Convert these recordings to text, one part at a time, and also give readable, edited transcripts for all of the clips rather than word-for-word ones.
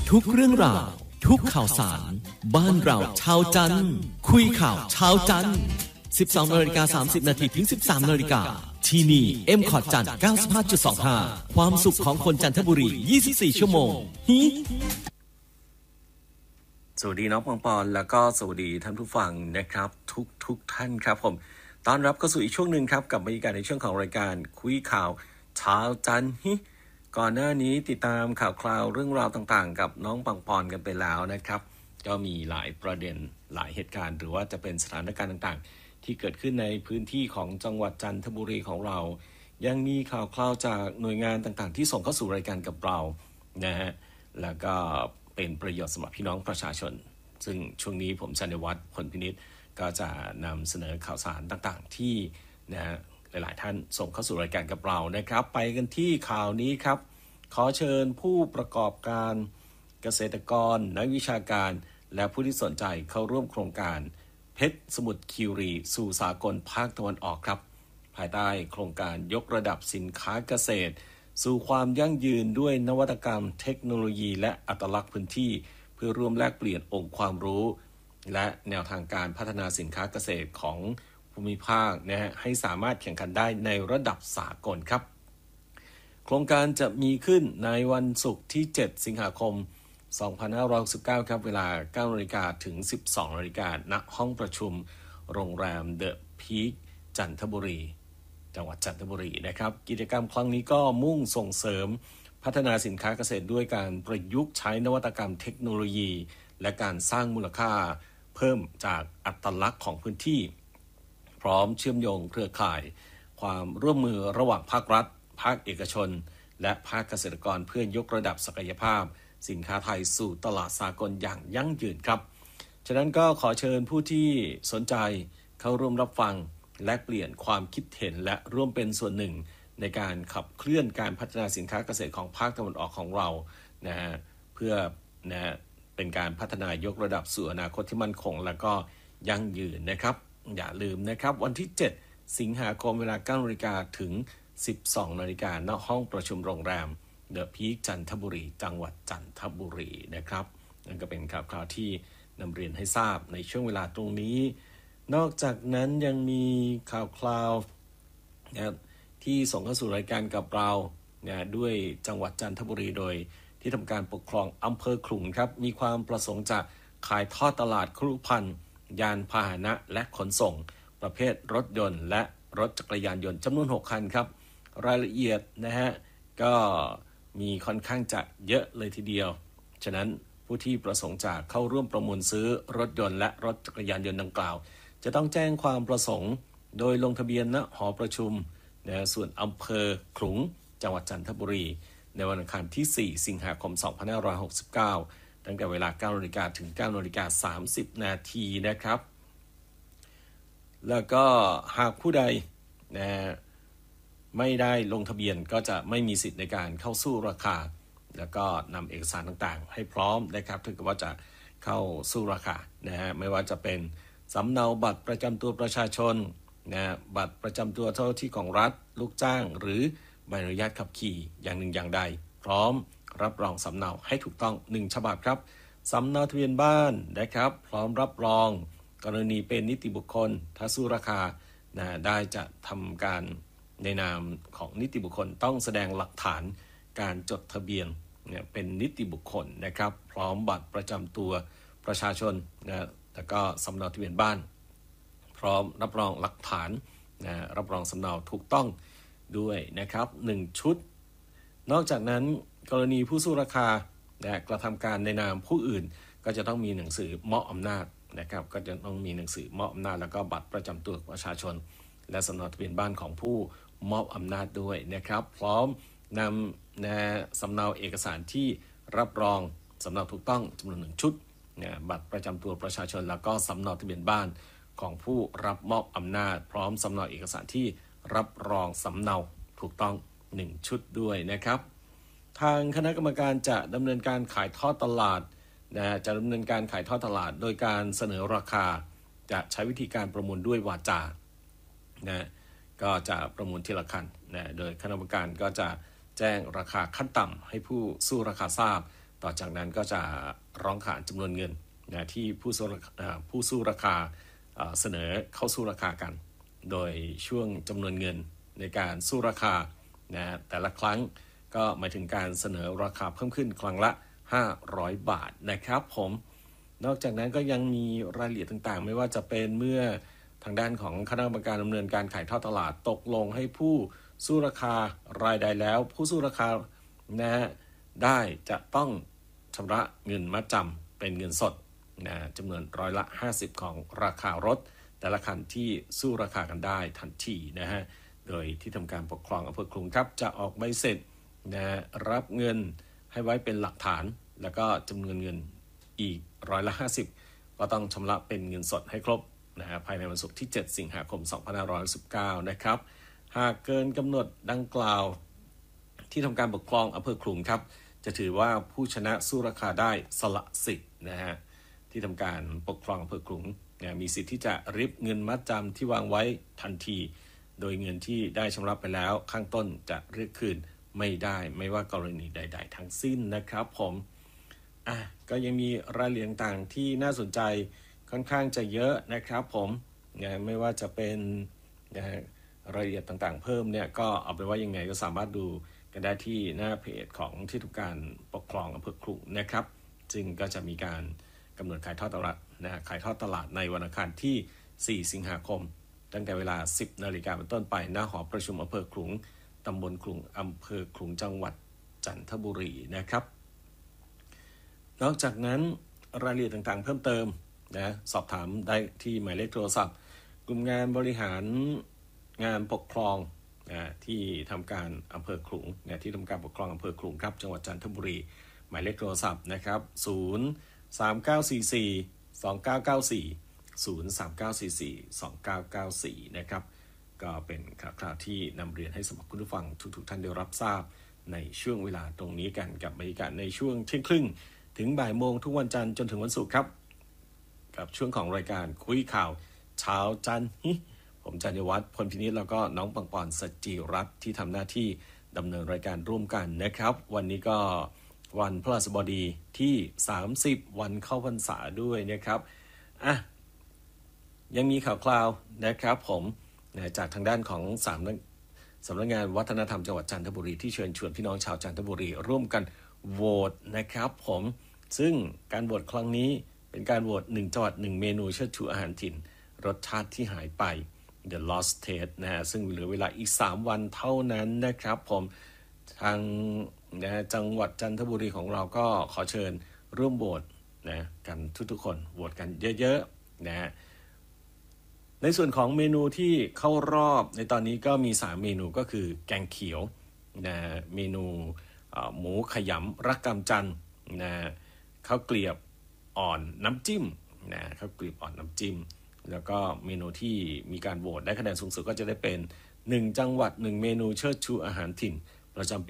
ทุกเรื่องราวทุกข่าวสารบ้านเราชาวจันทร์คุยข่าวชาวจันทร์ 12:30 น.ถึง 13 น.ที่นี่ M.Cot จันทร์ 95.25 ความสุขของคนจันทบุรี 24 ชั่วโมงฮิสวัสดีน้องปองปอนแล้วก็สวัสดีท่านผู้ฟังนะครับทุกท่านครับผมต้อนรับเข้าสู่อีกช่วงหนึ่งครับกับบรรยากาศในช่วงของรายการคุยข่าวชาวจันทร์ก่อนหน้านี้ติดตามข่าวคราวเรื่องราวต่างๆกับน้องปองปอนกันไปแล้วนะครับก็มีหลายประเด็นหลายเหตุการณ์หรือว่าจะเป็นสถานการณ์ต่างๆที่เกิดขึ้นในพื้นที่ของจังหวัดจันทบุรีของเรายังมีข่าวคราวจากหน่วยงานต่างๆที่ส่งเข้าสู่รายการกับเรานะฮะแล้วก็เป็นประโยชน์สำหรับพี่น้องประชาชนซึ่งช่วงนี้ผมชัญวัฒน์ผลพินิจก็จะนำเสนอข่าวสารต่างๆที่นะฮะหลายๆท่านส่งเข้าสู่รายการกับเรานะครับไปกันที่ข่าวนี้ครับขอเชิญผู้ประกอบการเกษตรกรนักวิชาการและผู้ที่สนใจเข้าร่วมโครงการเพชรสมุทรคีรีสู่สากลภาคตะวันออกครับภายใต้โครงการยกระดับสินค้าเกษตรสู่ความยั่งยืนด้วยนวัตกรรมเทคโนโลยีและอัตลักษณ์พื้นที่เพื่อร่วมแลกเปลี่ยนองค์ความรู้และแนวทางการพัฒนาสินค้าเกษตรของภูมิภาคนะฮะให้สามารถแข่งขันได้ในระดับสากลครับโครงการจะมีขึ้นในวันศุกร์ที่7สิงหาคม2569ครับเวลา 9:00 น.ถึง 12:00 น.ณห้องประชุมโรงแรมเดอะพีคจันทบุรีจังหวัดจันทบุรีนะครับกิจกรรมครั้งนี้ก็มุ่งส่งเสริมพัฒนาสินค้าเกษตรด้วยการประยุกต์ใช้นวัตกรรมเทคโนโลยีและการสร้างมูลค่าเพิ่มจากอัตลักษณ์ของพื้นที่พร้อมเชื่อมโยงเครือข่ายความร่วมมือระหว่างภาครัฐภาคเอกชนและภาคเกษตรกรเพื่อยกระดับศักยภาพสินค้าไทยสู่ตลาดสากลอย่างยั่งยืนครับฉะนั้นก็ขอเชิญผู้ที่สนใจเข้าร่วมรับฟังและเปลี่ยนความคิดเห็นและร่วมเป็นส่วนหนึ่งในการขับเคลื่อนการพัฒนาสินค้าเกษตรของภาคตะวันออกของเรานะฮะเพื่อนะเป็นการพัฒนายกระดับสู่อนาคตที่มั่นคงและก็ยั่งยืนนะครับอย่าลืมนะครับวันที่7สิงหาคมเวลา 9:00 น.ถึง 12:00 น.ณห้องประชุมโรงแรมเดอะพีคจันทบุรีจังหวัดจันทบุรีนะครับนั่นก็เป็นข่าวที่นำเรียนให้ทราบในช่วงเวลาตรงนี้นอกจากนั้นยังมีข่าวคราวนะที่ส่งเข้าสู่รายการกับเรานะด้วยจังหวัดจันทบุรีโดยที่ทำการปกครองอำเภอขลุงครับมีความประสงค์จะขายทอดตลาดครุภัณฑ์ยานพาหนะและขนส่งประเภทรถยนต์และรถจักรยานยนต์จำนวน6คันครับรายละเอียดนะฮะก็มีค่อนข้างจะเยอะเลยทีเดียวฉะนั้นผู้ที่ประสงค์จะเข้าร่วมประมูลซื้อรถยนต์และรถจักรยานยนต์ดังกล่าวจะต้องแจ้งความประสงค์โดยลงทะเบียนณหอประชุมนะส่วนอำเภอขลุงจังหวัดจันทบุรีในวันอังคารที่4สิงหาคม2569ตั้งแต่เวลา 9:00 น.ถึง 9:30 น.นะครับแล้วก็หากผู้ใดนะไม่ได้ลงทะเบียนก็จะไม่มีสิทธิ์ในการเข้าสู้ราคาแล้วก็นำเอกสารต่างๆให้พร้อมนะครับถ้าเกิดว่าจะเข้าสู้ราคานะฮะไม่ว่าจะเป็นสำเนาบัตรประจำตัวประชาชนนะบัตรประจำตัวเจ้าหน้าที่ของรัฐลูกจ้างหรือใบอนุญาตขับขี่อย่างหนึ่งอย่างใดพร้อมรับรองสำเนาให้ถูกต้อง1ฉบับครับสำเนาทะเบียนบ้านนะครับพร้อมรับรองกรณีเป็นนิติบุคคลถ้าสู้ราคานะได้จะทำการในนามของนิติบุคคลต้องแสดงหลักฐานการจดทะเบียนเนี่ยเป็นนิติบุคคลนะครับพร้อมบัตรประจำตัวประชาชนนะแล้วก็สำเนาทะเบียนบ้านพร้อมรับรองหลักฐานนะรับรองสำเนาถูกต้องด้วยนะครับ1ชุดนอกจากนั้นกรณีผู้สู้ราคานะกระทำการในนามผู้อื่นก็จะต้องมีหนังสือมอบอำนาจนะครับก็จะต้องมีหนังสือมอบอำนาจแล้วก็บัตรประจำตัวประชาชนและสำเนาทะเบียนบ้านของผู้มอบอำนาจด้วยนะครับพร้อมนำนะสำเนาเอกสารที่รับรองสำเนาถูกต้องจำนวน1ชุดนะบัตรประจำตัวประชาชนแล้วก็สำเนาทะเบียนบ้านของผู้รับมอบอำนาจพร้อมสำเนาเอกสารที่รับรองสำเนาถูกต้อง1ชุดด้วยนะครับทางคณะกรรมการจะดำเนินการขายทอดตลาดนะจะดำเนินการขายทอดตลาดโดยการเสนอราคาจะใช้วิธีการประมูลด้วยวาจานะก็จะประมูลทีละคันนะโดยคณะกรรมการก็จะแจ้งราคาขั้นต่ำให้ผู้สู้ราคาทราบต่อจากนั้นก็จะร้องขานจำนวนเงินนะที่ผู้สู้ราคาเสนอเข้าสู้ราคากันโดยช่วงจำนวนเงินในการสู้ราคานะแต่ละครั้งก็หมายถึงการเสนอราคาเพิ่มขึ้นครั้งละ500 บาทนะครับผมนอกจากนั้นก็ยังมีรายละเอียดต่างๆไม่ว่าจะเป็นเมื่อทางด้านของคณะกรรมการดำเนินการขายทอดตลาดตกลงให้ผู้สู้ราคารายใดแล้วผู้สู้ราคานะได้จะต้องชำระเงินมัดจำเป็นเงินสดนะจำนวน50%ของราคารถแต่ละคันที่สู้ราคากันได้ทันทีนะฮะโดยที่ทำการปกครองอำเภอคลุงครับจะออกใบเสร็จนะรับเงินให้ไว้เป็นหลักฐานแล้วก็จำนวนเงินอีก50%ก็ต้องชำระเป็นเงินสดให้ครบนะฮะภายในวันศุกร์ที่7 สิงหาคม 2519นะครับหากเกินกำหนดดังกล่าวที่ทำการปกครองอำเภอคลุงครับจะถือว่าผู้ชนะสู้ราคาได้สละสิทธิ์นะฮะที่ทำการปกครองอำเภอคลุงมีสิทธิ์ที่จะริบเงินมัดจำที่วางไว้ทันทีโดยเงินที่ได้ชำระไปแล้วข้างต้นจะเรียกคืนไม่ได้ไม่ว่ากรณีใดๆทั้งสิ้นนะครับผมก็ยังมีรายละเอียดต่างๆที่น่าสนใจค่อนข้างจะเยอะนะครับผมไม่ว่าจะเป็นรายละเอียดต่างๆเพิ่มเนี่ยก็เอาไปว่ายังไงก็สามารถดูกันได้ที่หน้าเพจของที่ทำการปกครองอำเภอคลุงนะครับซึ่งก็จะมีการกำหนดขายทอดตลาดขายทอดตลาดในวันอังคารที่4 สิงหาคมตั้งแต่เวลา 10 นาฬิกาเป็นต้นไปณหอประชุมอำเภอคลุงตำบลคลุงอำเภอคลุงจังหวัดจันทบุรีนะครับนอกจากนั้นรายละเอียดต่างๆเพิ่มเติมนะสอบถามได้ที่หมายเลขโทรศัพท์กลุ่มงานบริหารงานปกครองที่ทำการอำเภอคลุงที่ทำการปกครองอำเภอคลุงครับจังหวัดจันทบุรีหมายเลขโทรศัพท์นะครับ039442994 นะครับก็เป็นข่าวที่นำเรียนให้สำหรับคุณผู้ฟังทุกท่านได้รับทราบในช่วงเวลาตรงนี้กันกับบรรยากาศในช่วงเที่ยงครึ่งถึงบ่ายโมงทุกวันจันทร์จนถึงวันศุกร์ครับกับช่วงของรายการคุยข่าวเช้าจันทร์ผมจันยวัฒน์พลพินิจแล้วก็น้องปังปอนสจิรัตน์ที่ทำหน้าที่ดำเนินรายการร่วมกันนะครับวันนี้ก็วันพฤหัสบดีที่30วันเข้าพรรษาด้วยนะครับยังมีข่าวคราวนะครับผมจากทางด้านของสำนักงานวัฒนธรรมจังหวัดจันทบุรีที่เชิญชวนพี่น้องชาวจันทบุรีร่วมกันโหวตนะครับผมซึ่งการโหวตครั้งนี้เป็นการโหวต1จังหวัด1เมนูเชิดชูอาหารถิ่นรสชาติที่หายไป The Lost Taste ซึ่งเหลือเวลาอีก3วันเท่านั้นนะครับผมทางจังหวัดจันทบุรีของเราก็ขอเชิญร่วมโหวตกันทุกๆคนโหวตกันเยอะๆในส่วนของเมนูที่เข้ารอบในตอนนี้ก็มี3เมนูก็คือแกงเขียวเมนูหมูขยำรักกำจันข้าวเกลียบอ่อนน้ำจิ้มข้าวเกลียบอ่อนน้ำจิ้มแล้วก็เมนูที่มีการโหวตได้คะแนนสูงสุดก็จะได้เป็น1จังหวัด1เมนูเชิดชูอาหารถิ่นประจำปี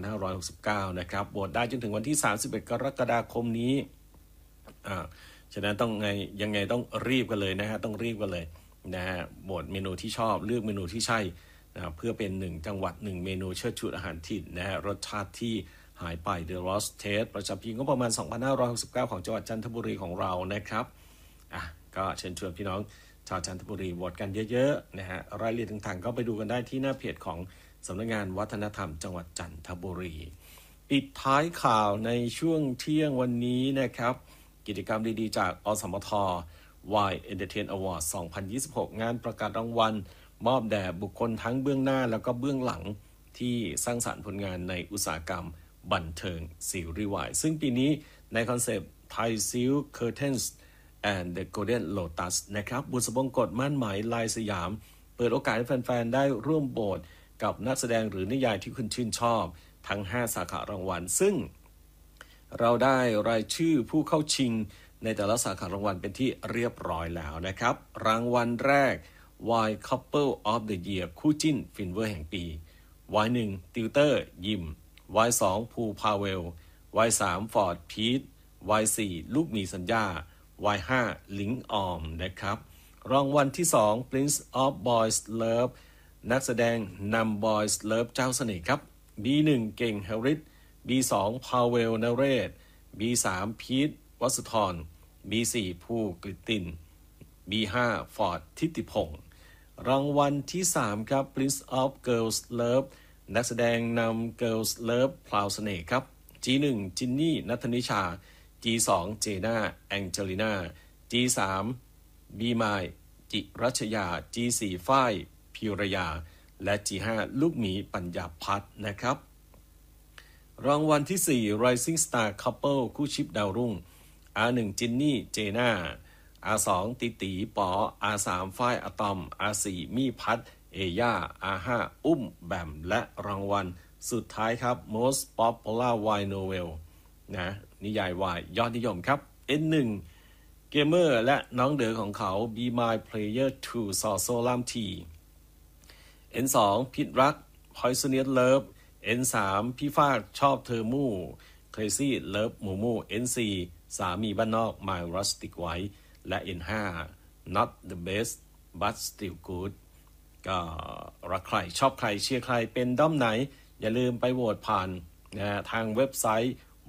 2569นะครับโหวตได้จนถึงวันที่31กรกฎาคมนี้ฉะนั้นต้องยังไงต้องรีบกันเลยนะฮะต้องรีบกันเลยโหวตเมนูที่ชอบเลือกเมนูที่ใช่เพื่อเป็น1จังหวัด1เมนูเชิดชูอาหารถิ่นรสชาติที่หายไป The Lost Taste ประจำปีงบประมาณ2569ของจังหวัดจันทบุรีของเรานะครับก็เชิญชวนพี่น้องชาวจันทบุรีโหวตกันเยอะๆนะฮะรายละเอียดต่างๆก็ไปดูกันได้ที่หน้าเพจของสำนักงานวัฒนธรรมจังหวัดจันทบุรีปิดท้ายข่าวในช่วงเที่ยงวันนี้นะครับกิจกรรมดีๆจากอสมท Y Entertain Award 2026 งานประกาศรางวัลมอบแด่บุคคลทั้งเบื้องหน้าแล้วก็เบื้องหลังที่สร้างสรรค์ผลงานในอุตสาหกรรมบันเทิงซีรีส์วายซึ่งปีนี้ในคอนเซปต์ Thai Silk Curtains and the Golden Lotus นะครับบุษบงกฎมั่นหมายลายสยามเปิดโอกาสให้แฟนๆได้ร่วมโหวตกับนักแสดงหรือนิยายที่คุณชื่นชอบทั้ง5สาขารางวัลซึ่งเราได้รายชื่อผู้เข้าชิงในแต่ละสาขารางวัลเป็นที่เรียบร้อยแล้วนะครับรางวัลแรก Y Couple of the Year คู่จิ้นฟินเวอร์แห่งปี Y1 ติวเตอร์ยิม Y2 ภูพาเวล Y3 ฟอร์ดพีท Y4 ลูกหมีสัญญา Y5 ลิงออมนะครับรางวัลที่2 Prince of Boys Love นักแสดงนำ Boys Love เจ้าเสน่ห์ครับ B1 เก่งแฮร์ริส B2 พาเวลนเรศ B3 พีทวัสุธร B4 ภูกฤตติน B5 ฟอร์ดทิติพงศ์รางวัลที่3ครับ Prince of Girls Love นักแสดงนำ Girls Love พลาวเสน่ห์ครับ G1 จินนี่ณัฐนิชา G2 เจน่าแองเจลิน่า G3 บีมายจิรัชยา G4 ฝ้ายพิรยาและ G5 ลูกหมีปัญญาพัฒน์นะครับรางวัลที่4 Rising Star Couple คู่ชิปดาวรุ่ง R1 จินนี่เจน่า R2 ติตีปอ R3 ฝ้ายอะตอม R4 มี่พัฒน์เอย่า R5 อุ้มแบมและรางวัลสุดท้ายครับ Most Popular YA Novel นะนิยายวายยอดนิยมครับ N1 เกมเมอร์และน้องเด๋อของเขา Be My Player 2 ซอโซลามที N2 พิษรัก Poisonous Love N3 พี่ฟากชอบเธอมู่ Crazy Love หมูมู่ N4 สามีบ้านนอก My Rustic Wife และ N5 Not the Best But Still Good ก็รักใครชอบใครเชียร์ใครเป็นด้อมไหนอย่าลืมไปโหวตผ่านทางเว็บไซต์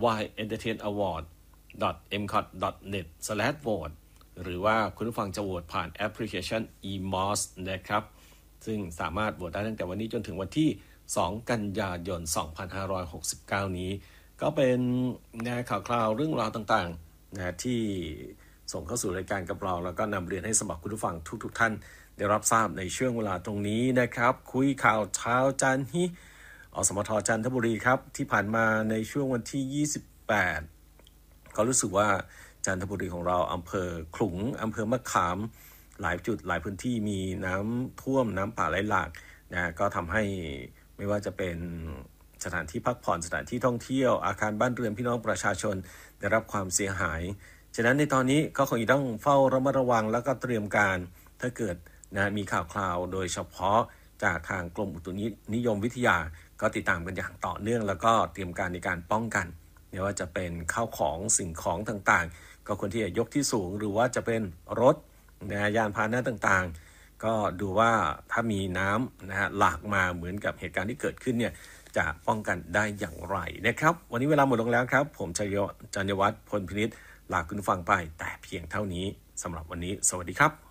yentertainaward.mcot.net/vote หรือว่าคุณผู้ฟังจะโหวตผ่านแอปพลิเคชัน eMOS นะครับซึ่งสามารถโหวตได้ตั้งแต่วันนี้จนถึงวันที่2 กันยายน 2569 นี้ก็เป็นข่าวคราวเรื่องราวต่างๆที่ส่งเข้าสู่รายการกับเราแล้วก็นำเรียนให้สำหรับคุณผู้ฟังทุกท่านได้รับทราบในช่วงเวลาตรงนี้นะครับคุยข่าวเช้าจันทร์ฮิอสมทจันทบุรีครับที่ผ่านมาในช่วงวันที่28ก็รู้สึกว่าจันทบุรีของเราอำเภอขลุงอำเภอมะขามหลายจุดหลายพื้นที่มีน้ำท่วมน้ำป่าไหลหลากก็ทำให้ไม่ว่าจะเป็นสถานที่พักผ่อนสถานที่ท่องเที่ยวอาคารบ้านเรือนพี่น้องประชาชนได้รับความเสียหายฉะนั้นในตอนนี้ก็คงต้องเฝ้าระมัดระวังแล้วก็เตรียมการถ้าเกิดมีข่าวคราวโดยเฉพาะจากทางกรมอุตุนิยมวิทยาก็ติดตามกันอย่างต่อเนื่องแล้วก็เตรียมการในการป้องกันไม่ว่าจะเป็นข้าวของสิ่งของต่างๆก็ควรที่จะยกที่สูงหรือว่าจะเป็นรถยานพาหนะต่างๆก็ดูว่าถ้ามีน้ำหลากมาเหมือนกับเหตุการณ์ที่เกิดขึ้นเนี่ยจะป้องกันได้อย่างไรนะครับวันนี้เวลาหมดลงแล้วครับผมจัญญวัฒน์พลพินิจลาคุณฟังไปแต่เพียงเท่านี้สำหรับวันนี้สวัสดีครับ